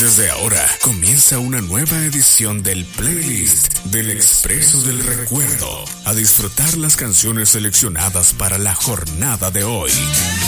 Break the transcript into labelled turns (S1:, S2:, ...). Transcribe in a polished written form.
S1: desde ahora comienza una nueva edición del playlist del Expreso del Recuerdo. A disfrutar las canciones seleccionadas para la jornada de hoy.